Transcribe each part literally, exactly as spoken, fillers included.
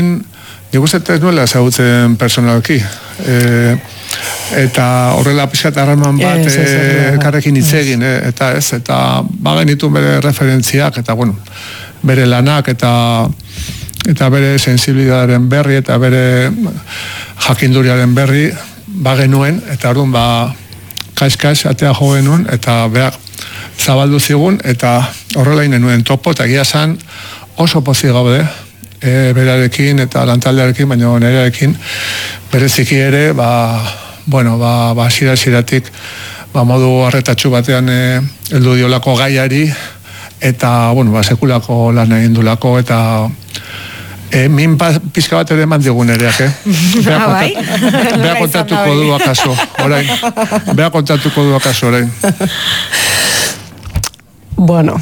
nik uste ez nuela ezagutzen personalki. E, eta horrela pixkat harreman bat Ez, ez, ez, e, ez. elkarrekin hitz egin, e, eta ez, eta bagenitu bere referentziak, eta bueno, bere lanak, eta eta bere sensibilitatearen berri, eta bere jakinduriaren berri, bagenuen, eta orduan ba, kaiz-kaiz atea jo genuen, eta behar zabaldu zigun, eta horrela inenuen topo, eta egia zan oso pozik gaude, e, berarekin eta lantaldearekin, baina nerearekin bereziki ere, ba, bueno, ba, ba, zira-ziratik, ba, modu arretatxu batean e, heldu diolako gaiari, eta, bueno, ba, sekulako lan egin dulako, eta e, min pa, pizka bat ere eman digun ereak, eh? Bea, Ah, bai? kontat, bea kontatuko du akaso, orain. Bea kontatuko du akaso, orain. Bueno,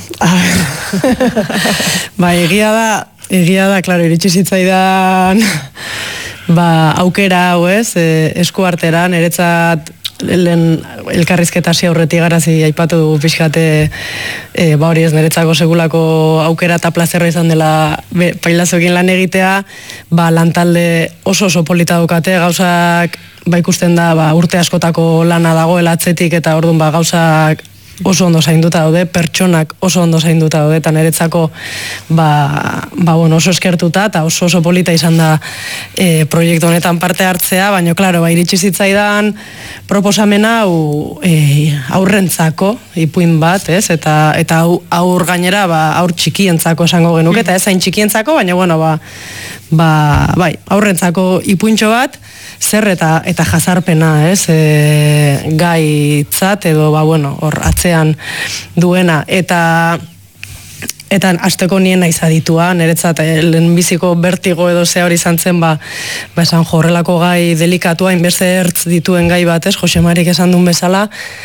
ba, egia da, egia da, klaro, iritsi zitzaidan ba, aukera hau ez, e, eskuartera, niretzat lehen elkarrizketa hasi aurretik garazi aipatu dugu pixkate e, ba hori ez niretzako segulako aukera eta plazerra izan dela be, pailazoekin lan egitea, ba lantalde oso oso polita daukate, gauzak ba ikusten da ba, urte askotako lana dagoela atzetik eta orduan ba gauzak oso ondo zainduta daude, pertsonak oso ondo zainduta daude, eta niretzako ba, ba, bueno, oso eskertuta eta oso oso polita izan da e, proiektu honetan parte hartzea, baina, klaro, ba, iritsi zitzaidan proposamen hau e, aurrentzako, ipuin bat, ez? Eta, eta aur gainera, ba, aur txikientzako esango genuke, eta ez hain txikientzako, baina, bueno, ba, ba, bai, aurrentzako ipuintxo bat, zer eta eta jazarpena, ez? E, gaitzat edo ba bueno, hor atzean duena eta eta hasteko nien naiz aditua, niretzat lehenbiziko bertigo edo ze hori izan zen ba, ba esan jorrelako gai delikatua, inbeste ertz dituen gai bat, ez? Jose Marik esan duen bezala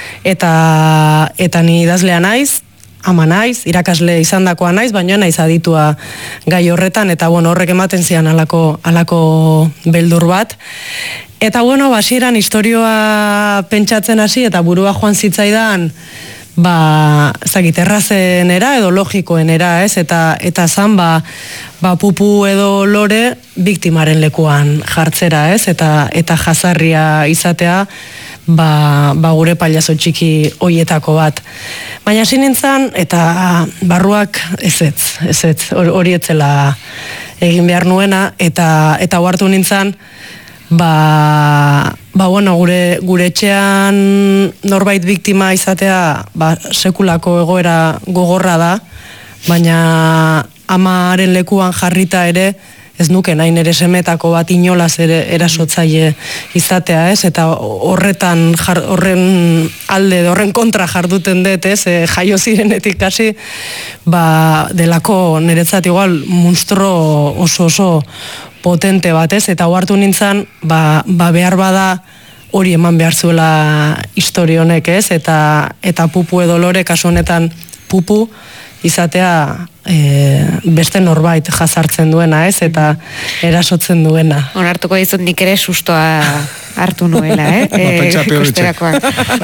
eta eta ni idazlea naiz, ama naiz, irakasle izandakoa naiz, baina naiz aditua gai horretan, eta bueno, horrek ematen zian alako, alako beldur bat. Eta bueno, basieran historioa pentsatzen hasi, eta burua joan zitzaidan, ba, zagit, errazenera edo logikoenera, ez? Eta, eta zan, ba, ba, pupu edo lore biktimaren lekuan jartzera, ez? Eta, eta jazarria izatea, ba, ba gure pailazo txiki hoietako bat. Baina hasi nintzen, eta barruak ezetz, ezetz, hori etzela egin behar nuena, eta eta ohartu nintzen, ba, ba bueno, gure, gure etxean norbait biktima izatea, ba, sekulako egoera gogorra da, baina amaren lekuan jarrita ere, ez nuke nahi nere semetako bat inolaz ere erasotzaile izatea, ez? Eta horretan jar, horren alde, horren kontra jarduten dut, ez? E, jaio zirenetik hasi, ba, delako niretzat igual monstro oso oso potente bat, ez? Eta ohartu nintzen, ba, ba behar bada hori eman behar zuela historia honek, ez? Eta, eta pupu edo lore, kasu honetan pupu, izatea e, beste norbait jazartzen duena, ez? Eta erasotzen duena. Onartuko dizut nik ere sustoa hartu nuela, eh? e, ikusterakoak.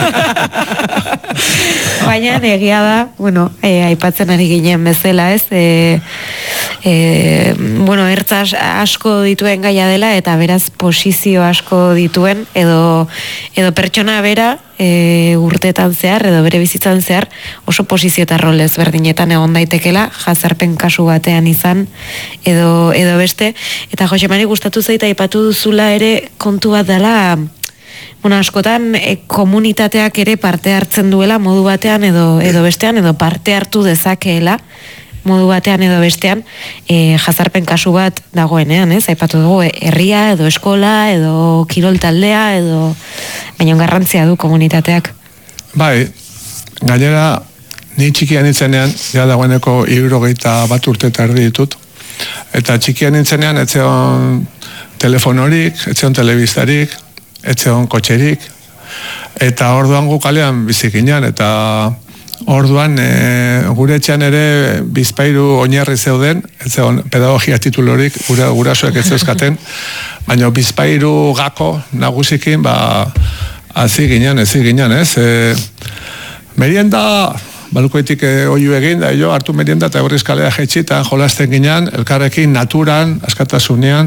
Baina egia da, bueno, e, aipatzen ari ginen bezala, ez? E, e, bueno, ertz asko dituen gaia dela, eta beraz posizio asko dituen, edo, edo pertsona bera, E, urteetan zehar, edo bere bizitzan zehar, oso posizio eta rol ezberdinetan egon daitekela, jazarpen kasu batean izan, edo, edo beste, eta Jose Mari gustatu zaita aipatu duzula ere kontu bat dela, bueno, askotan e, komunitateak ere parte hartzen duela modu batean edo, edo bestean, edo parte hartu dezakeela, modu batean edo bestean, e, jazarpen kasu bat dagoenean, ez? Aipatu dugu, herria, edo eskola, edo kirol taldea, edo baina garrantzia du komunitateak. Bai, gainera, ni txikian nintzenean, ja dagoeneko hirurogeita bat urte eta erdi ditut, eta txikian nintzenean, etzeon telefonorik, etzeon telebistarik, etzeon kotxerik, eta orduan gu kalean bizikinan, eta orduan, e, gure etxean ere bizpairu oinarri zeuden, ez zegoen pedagogia titulorik, gure gurasoek ez zeuzkaten, baina bizpairu gako nagusikin, ba, hazi ginen, ezi ginen, ez? E, merienda, balukoetik e, oiu egin, da jo, hartu merienda eta horriz kalea jetxita, jolasten ginen, elkarrekin naturan, askatasunean,